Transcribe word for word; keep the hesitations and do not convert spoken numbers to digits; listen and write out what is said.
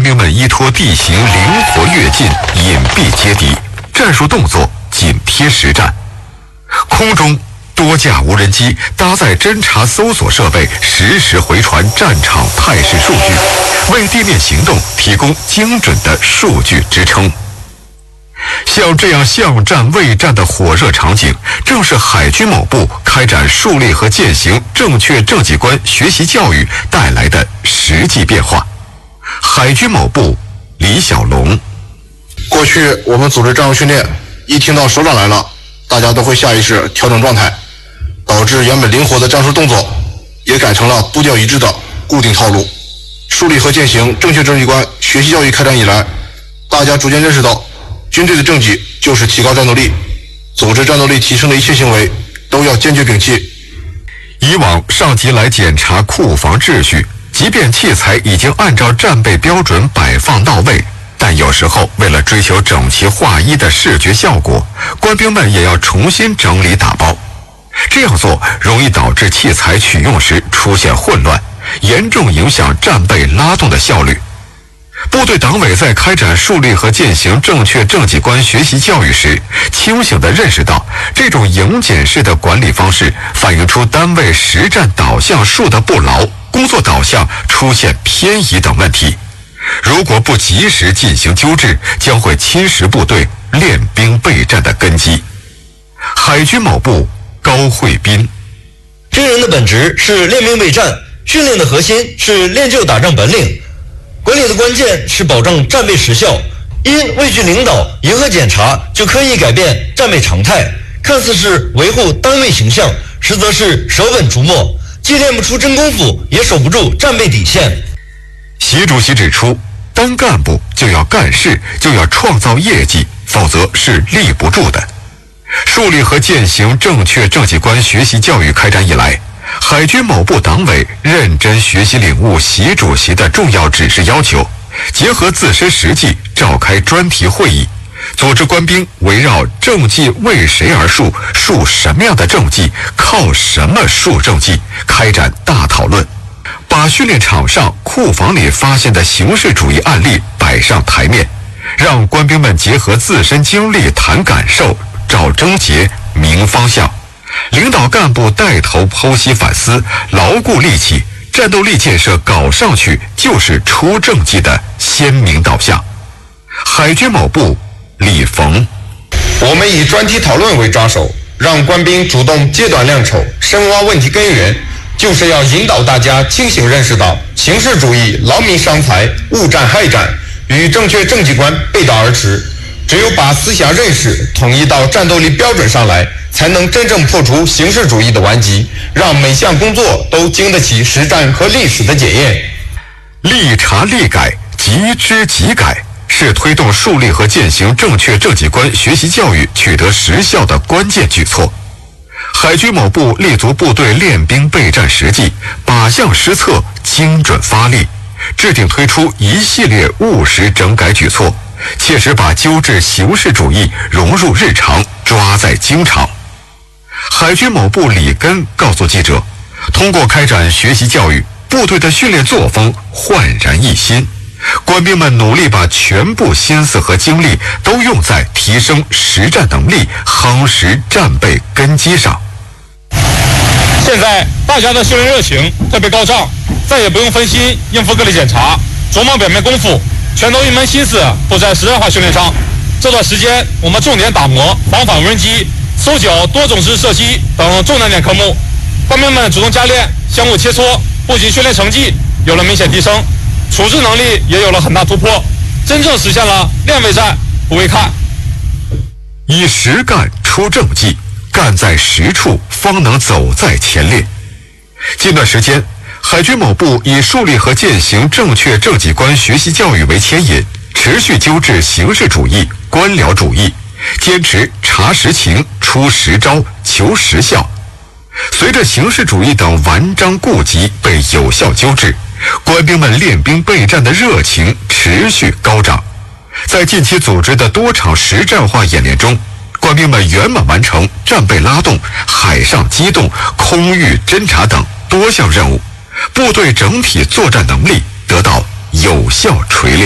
兵们依托地形灵活跃进，隐蔽接敌，战术动作紧贴实战。空中多架无人机搭载侦察搜索设备，实时回传战场态势数据，为地面行动提供精准的数据支撑。像这样巷战卫战的火热场景，正是海军某部开展树立和践行正确政绩观学习教育带来的实际变化。海军某部李小龙： 过去我们组织战术训练，一听到首长来了，大家都会下意识调整状态，导致原本灵活的战术动作也改成了步调一致的固定套路。树立和践行正确政绩观学习教育开展以来，大家逐渐认识到，军队的政绩就是提高战斗力，组织战斗力提升的一切行为都要坚决摒弃。 以往上级来检查库房秩序，即便器材已经按照战备标准摆放到位，但有时候为了追求整齐划一的视觉效果，官兵们也要重新整理打包。这样做容易导致器材取用时出现混乱，严重影响战备拉动的效率。部队党委在开展树立和践行正确政绩观学习教育时，清醒地认识到，这种营检式的管理方式反映出单位实战导向树得不牢，工作导向出现偏移等问题。如果不及时进行纠治，将会侵蚀部队练兵备战的根基。海军某部高慧斌： 军人的本质是练兵备战，训练的核心是练就打仗本领。管理的关键是保证战备实效，因畏惧领导、严格检查就刻意改变战备常态，看似是维护单位形象，实则是舍本逐末，既练不出真功夫，也守不住战备底线。 习主席指出，当干部就要干事，就要创造业绩，否则是立不住的。树立和践行正确政绩观学习教育开展以来，海军某部党委认真学习领悟习主席的重要指示要求，结合自身实际召开专题会议，组织官兵围绕政绩为谁而树，树什么样的政绩，靠什么树政绩，开展大讨论，把训练场上库房里发现的形式主义案例摆上台面，让官兵们结合自身经历谈感受，找症结，明方向。领导干部带头剖析反思，牢固立起战斗力建设搞上去就是出政绩的鲜明导向。海军某部李逢： 我们以专题讨论为抓手，让官兵主动揭短亮丑，深挖问题根源，就是要引导大家清醒认识到，形式主义劳民伤财、误战害战，与正确政绩观背道而驰。只有把思想认识统一到战斗力标准上来，才能真正破除形式主义的顽疾，让每项工作都经得起实战和历史的检验。 立察立改，即知即改，是推动树立和践行正确政绩观学习教育取得实效的关键举措。海军某部立足部队练兵备战实际，靶向施策，精准发力，制定推出一系列务实整改举措，切实把纠治形式主义融入日常，抓在经常。海军某部李根告诉记者，通过开展学习教育，部队的训练作风焕然一新，官兵们努力把全部心思和精力都用在提升实战能力、夯实战备根基上。 现在大家的训练热情特别高涨，再也不用分心应付各类检查，琢磨表面功夫，全都一门心思都在实战化训练上。这段时间我们重点打磨防反无人机、搜缴多种式射击等重难点科目，官兵们主动加练，相互切磋，不仅训练成绩有了明显提升，处置能力也有了很大突破，真正实现了练为战不为看。 以实干出政绩，干在实处，方能走在前列。近段时间，海军某部以树立和践行正确政绩观学习教育为牵引，持续纠治形式主义、官僚主义，坚持查实情、出实招、求实效。随着形式主义等顽瘴痼疾被有效纠治，官兵们练兵备战的热情持续高涨。在近期组织的多场实战化演练中，官兵们圆满完成战备拉动、海上机动、空域侦察等多项任务，部队整体作战能力得到有效锤炼。